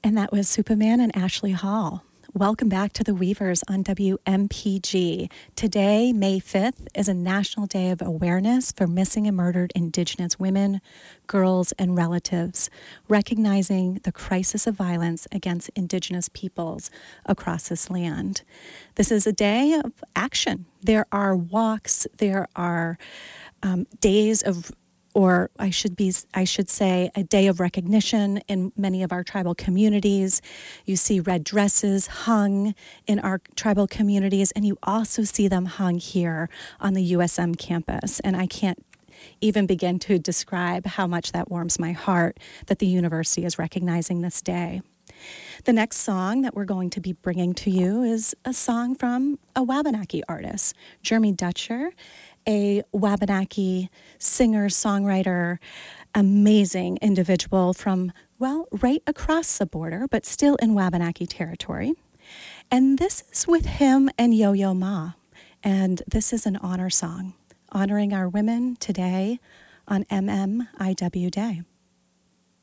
And that was Superman and Ashley Hall. Welcome back to the Weavers on WMPG. Today, May 5th, is a National Day of Awareness for Missing and Murdered Indigenous Women, Girls, and Relatives, recognizing the crisis of violence against Indigenous peoples across this land. This is a day of action. There are walks, there are days of or I should say, a day of recognition in many of our tribal communities. You see red dresses hung in our tribal communities, and you also see them hung here on the USM campus. And I can't even begin to describe how much that warms my heart that the university is recognizing this day. The next song that we're going to be bringing to you is a song from a Wabanaki artist, Jeremy Dutcher, a Wabanaki singer, songwriter, amazing individual from, well, right across the border, but still in Wabanaki territory. And this is with him and Yo-Yo Ma. And this is an honor song, honoring our women today on MMIW Day.